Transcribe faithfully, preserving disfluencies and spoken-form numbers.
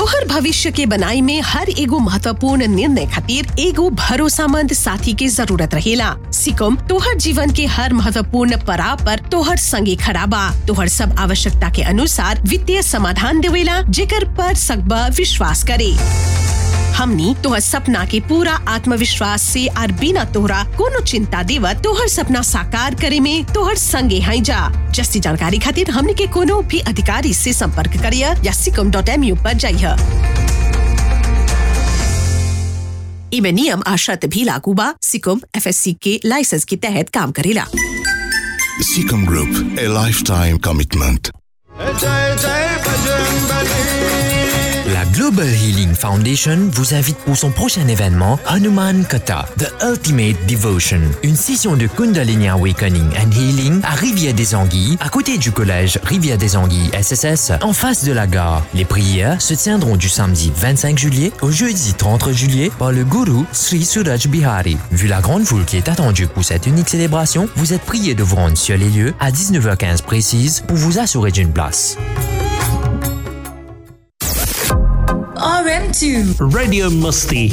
तोहर भविष्य के बनाई में हर एगो महत्वपूर्ण निर्णय खातिर एगो भरोसामंद साथी के जरूरत रहेला। सिकम तोहर जीवन के हर महत्वपूर्ण पड़ाव पर तोहर संगे खड़ा बा। तोहर सब आवश्यकता के अनुसार वित्तीय समाधान देवेला, जेकर पर सकबा विश्वास करे। हमनी तोहर सपना के पूरा आत्मविश्वास से और बिना तोहरा कोनो चिंता देवत तोहर सपना साकार करे में तोहर संगे हैं जा। जस्ती जानकारी खातिर हमनी के कोनो भी अधिकारी से संपर्क करिया या सिकम डॉट एम यू पर जाइए। इमे नियम आ शर्त भी लागू बा। सिकम एफ एस सी के लाइसेंस के तहत काम करेला। Sikkim Group, a lifetime commitment. La Global Healing Foundation vous invite pour son prochain événement Hanuman Katha, The Ultimate Devotion, une session de Kundalini Awakening and Healing à Rivière-des-Anguilles, à côté du collège Rivière-des-Anguilles S S S, en face de la gare. Les prières se tiendront du samedi vingt-cinq juillet au jeudi trente juillet par le gourou Sri Suraj Bihari. Vu la grande foule qui est attendue pour cette unique célébration, vous êtes priés de vous rendre sur les lieux à dix-neuf heures quinze précise pour vous assurer d'une place. R M two Radio Musti.